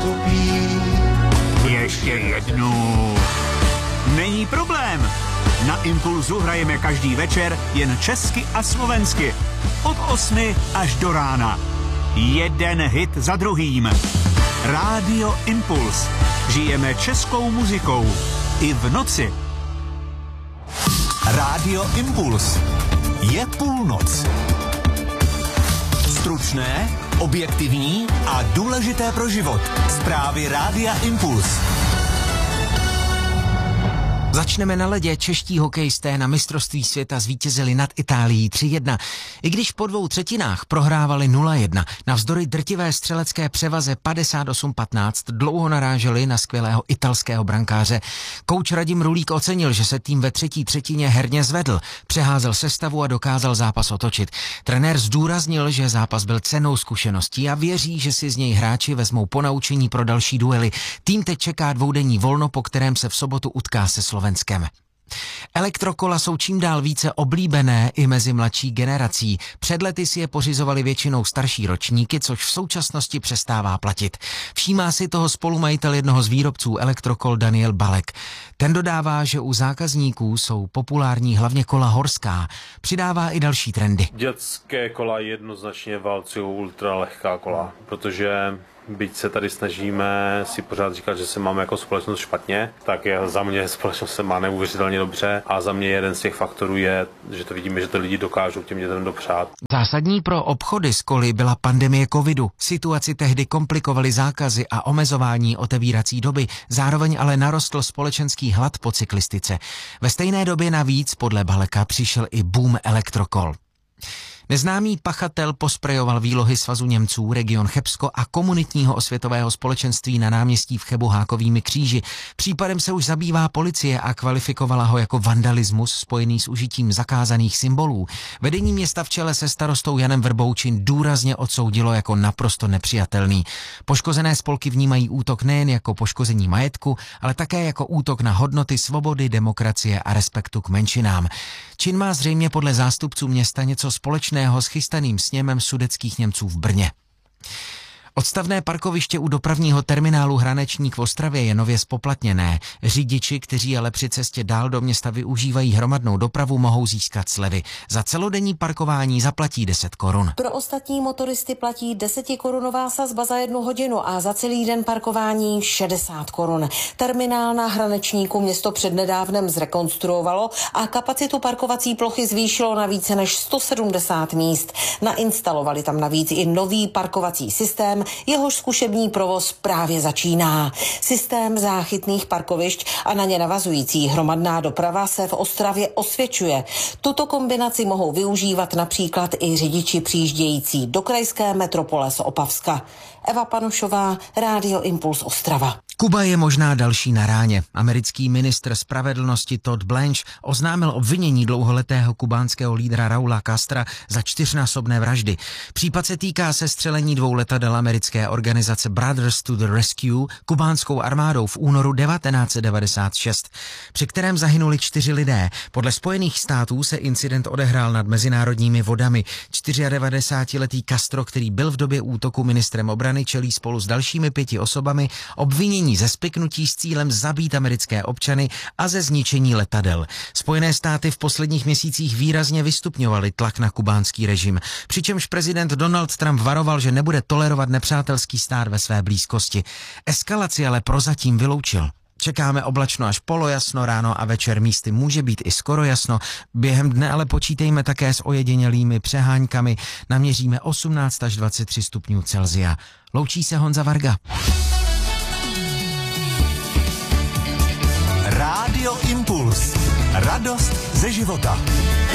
netopí. Ještě jednu. Není problém. Na Impulzu hrajeme každý večer jen česky a slovensky. Od 8 až do rána. Jeden hit za druhým. Rádio Impuls. Žijeme českou muzikou. I v noci. Rádio Impuls. Je půlnoc. Stručné, objektivní a důležité pro život. Zprávy Rádia Impuls. Začneme na ledě. Čeští hokejisté na mistrovství světa zvítězili nad Itálií 3-1. I když po 2/3 prohrávali 0-1, navzdory drtivé střelecké převaze 58-15 dlouho naráželi na skvělého italského brankáře. Kouč Radim Rulík ocenil, že se tým ve třetí třetině herně zvedl, přeházel sestavu a dokázal zápas otočit. Trenér zdůraznil, že zápas byl cennou zkušeností a věří, že si z něj hráči vezmou ponaučení pro další duely. Tým teď čeká dvoudenní volno, po kterém se v sobotu utká se Slovenskem. Elektrokola jsou čím dál více oblíbené i mezi mladší generací. Před lety si je pořizovali většinou starší ročníky, což v současnosti přestává platit. Všímá si toho spolumajitel jednoho z výrobců elektrokol Daniel Balek. Ten dodává, že u zákazníků jsou populární hlavně kola horská. Přidává i další trendy. Dětské kola jednoznačně válcují ultralehká kola, protože byť se tady snažíme si pořád říkat, že se máme jako společnost špatně, tak za mě společnost se má neuvěřitelně dobře a za mě jeden z těch faktorů je, že to vidíme, že to lidi dokážou těm dětem dopřát. Zásadní pro obchody s koly byla pandemie covidu. Situaci tehdy komplikovaly zákazy a omezování otevírací doby, zároveň ale narostl společenský hlad po cyklistice. Ve stejné době navíc podle Baleka přišel i boom elektrokol. Neznámý pachatel posprejoval výlohy Svazu Němců, region Chebsko a komunitního osvětového společenství na náměstí v Chebu Hákovými kříži. Případem se už zabývá policie a kvalifikovala ho jako vandalismus spojený s užitím zakázaných symbolů. Vedení města v čele se starostou Janem Vrboučin důrazně odsoudilo jako naprosto nepřijatelný. Poškozené spolky vnímají útok nejen jako poškození majetku, ale také jako útok na hodnoty svobody, demokracie a respektu k menšinám. Čin má zřejmě podle zástupců města něco společného s chystaným sněmem sudetských Němců v Brně. Odstavné parkoviště u dopravního terminálu Hranečník v Ostravě je nově spoplatněné. Řidiči, kteří ale při cestě dál do města využívají hromadnou dopravu, mohou získat slevy. Za celodenní parkování zaplatí 10 korun. Pro ostatní motoristy platí 10korunová sazba za 1 hodinu a za celý den parkování 60 korun. Terminál na Hranečníku město přednedávnem zrekonstruovalo a kapacitu parkovací plochy zvýšilo na více než 170 míst. Nainstalovali tam navíc i nový parkovací systém, jehož zkušební provoz právě začíná. Systém záchytných parkovišť a na ně navazující hromadná doprava se v Ostravě osvědčuje. Tuto kombinaci mohou využívat například i řidiči přijíždějící do krajské metropole z Opavska. Eva Panušová, Rádio Impuls Ostrava. Kuba je možná další na ráně. Americký ministr spravedlnosti Todd Blanche oznámil obvinění dlouholetého kubánského lídra Raula Castra za 4násobné vraždy. Případ se týká sestřelení 2 letadel americké organizace Brothers to the Rescue kubánskou armádou v únoru 1996, při kterém zahynuli 4 lidé. Podle Spojených států se incident odehrál nad mezinárodními vodami. 94letý Castro, který byl v době útoku ministrem obrany, čelí spolu s dalšími 5 osobami obvinění ze spiknutí s cílem zabít americké občany a ze zničení letadel. Spojené státy v posledních měsících výrazně vystupňovaly tlak na kubánský režim, přičemž prezident Donald Trump varoval, že nebude tolerovat nepřátelský stát ve své blízkosti. Eskalaci ale prozatím vyloučil. Čekáme oblačno až polojasno, ráno a večer místy může být i skoro jasno. Během dne ale počítejme také s ojedinělými přeháňkami. Naměříme 18 až 23 stupňů Celsia. Loučí se Honza Varga. Rádio Impuls. Radost ze života.